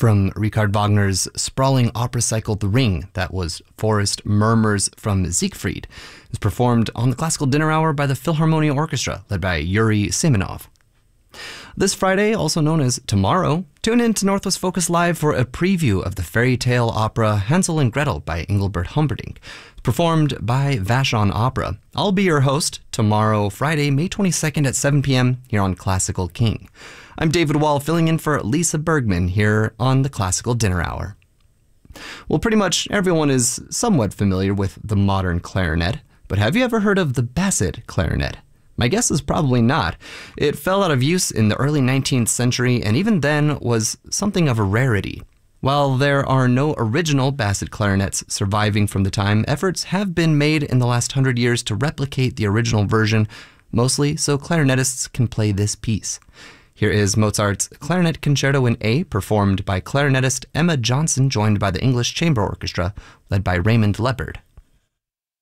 From Richard Wagner's sprawling opera cycle The Ring, that was Forest Murmurs from Siegfried, is performed on the Classical Dinner Hour by the Philharmonia Orchestra, led by Yuri Simonov. This Friday, also known as tomorrow, tune in to Northwest Focus Live for a preview of the fairy tale opera Hansel and Gretel by Engelbert Humperdinck, performed by Vashon Opera. I'll be your host tomorrow, Friday, May 22nd at 7 p.m. here on Classical King. I'm David Wall, filling in for Lisa Bergman here on the Classical Dinner Hour. Well, pretty much everyone is somewhat familiar with the modern clarinet, but have you ever heard of the Bassett clarinet? My guess is probably not. It fell out of use in the early 19th century and even then was something of a rarity. While there are no original Bassett clarinets surviving from the time, efforts have been made in the last 100 years to replicate the original version, mostly so clarinetists can play this piece. Here is Mozart's Clarinet Concerto in A, performed by clarinetist Emma Johnson, joined by the English Chamber Orchestra, led by Raymond Leppard.